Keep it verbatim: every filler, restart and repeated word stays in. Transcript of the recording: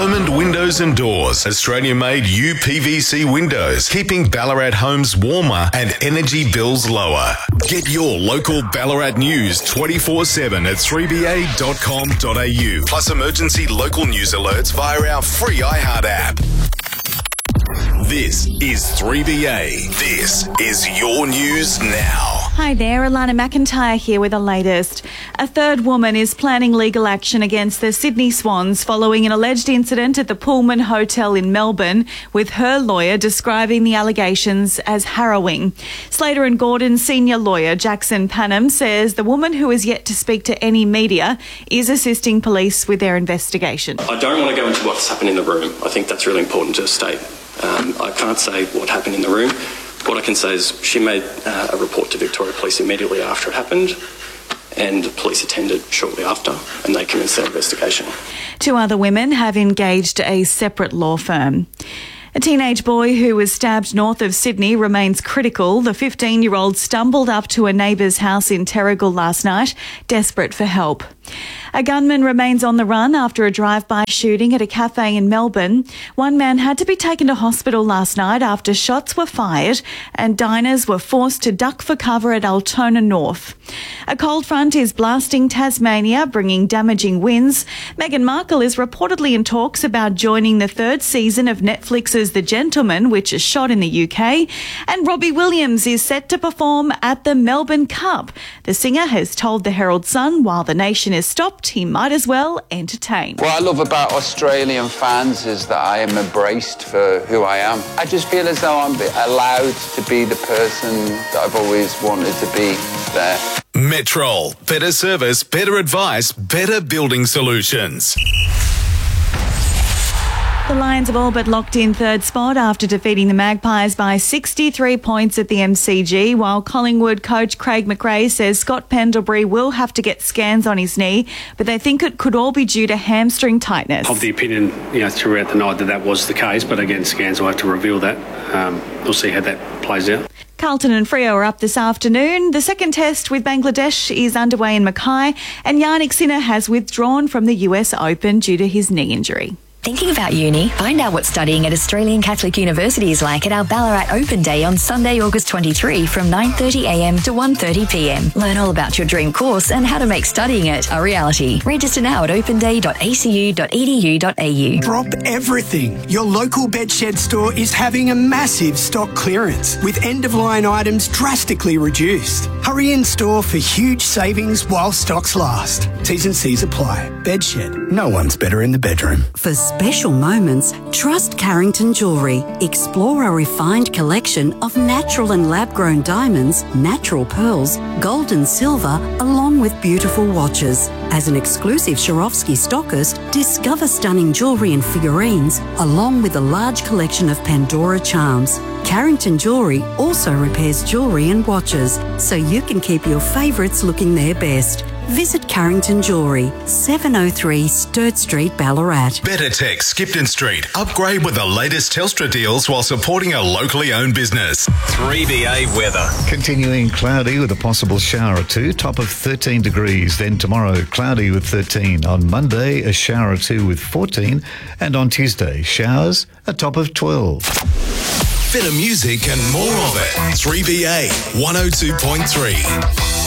Lomond Windows and Doors, Australian-made U P V C windows, keeping Ballarat homes warmer and energy bills lower. Get your local Ballarat news twenty-four seven at three b a dot com dot a u, plus emergency local news alerts via our free iHeart app. This is three B A. This is your news now. Hi there, Alana McIntyre here with the latest. A third woman is planning legal action against the Sydney Swans following an alleged incident at the Pullman Hotel in Melbourne, with her lawyer describing the allegations as harrowing. Slater and Gordon senior lawyer Jackson Panham says the woman, who is yet to speak to any media, is assisting police with their investigation. I don't want to go into what's happened in the room. I think that's really important to state. Um, I can't say what happened in the room. What I can say is she made uh, a report to Victoria Police immediately after it happened, and police attended shortly after, and they commenced their investigation. Two other women have engaged a separate law firm. A teenage boy who was stabbed north of Sydney remains critical. The fifteen-year-old stumbled up to a neighbour's house in Terrigal last night, desperate for help. A gunman remains on the run after a drive-by shooting at a cafe in Melbourne. One man had to be taken to hospital last night after shots were fired and diners were forced to duck for cover at Altona North. A cold front is blasting Tasmania, bringing damaging winds. Meghan Markle is reportedly in talks about joining the third season of Netflix's The Gentleman, which is shot in the U K. And Robbie Williams is set to perform at the Melbourne Cup. The singer has told the Herald Sun while the nation is stopped, he might as well entertain. What I love about Australian fans is that I am embraced for who I am. I just feel as though I'm allowed to be the person that I've always wanted to be there. Metrol. Better service, better advice, better building solutions. The Lions have all but locked in third spot after defeating the Magpies by sixty-three points at the M C G, while Collingwood coach Craig McRae says Scott Pendlebury will have to get scans on his knee, but they think it could all be due to hamstring tightness. Of the opinion, you know, throughout the night that that was the case, but again, scans will have to reveal that. Um, we'll see how that plays out. Carlton and Freo are up this afternoon. The second test with Bangladesh is underway in Mackay, and Yannick Sinner has withdrawn from the U S Open due to his knee injury. Thinking about uni? Find out what studying at Australian Catholic University is like at our Ballarat Open Day on Sunday, August twenty-third from nine thirty a m to one thirty p m. Learn all about your dream course and how to make studying it a reality. Register now at open day dot a c u dot e d u dot a u. Drop everything. Your local Bedshed store is having a massive stock clearance with end-of-line items drastically reduced. Hurry in store for huge savings while stocks last. T's and C's apply. Bedshed. No one's better in the bedroom. For special moments, trust Carrington Jewellery. Explore a refined collection of natural and lab-grown diamonds, natural pearls, gold and silver, along with beautiful watches. As an exclusive Swarovski stockist, discover stunning jewellery and figurines, along with a large collection of Pandora charms. Carrington Jewellery also repairs jewellery and watches, so you can keep your favourites looking their best. Visit Carrington Jewellery, seven oh three Sturt Street, Ballarat. Better Tech, Skipton Street. Upgrade with the latest Telstra deals while supporting a locally owned business. three B A weather. Continuing cloudy with a possible shower or two, top of thirteen degrees. Then tomorrow, cloudy with thirteen. On Monday, a shower or two with fourteen. And on Tuesday, showers, a top of twelve. Better music and more of it. three B A one oh two point three.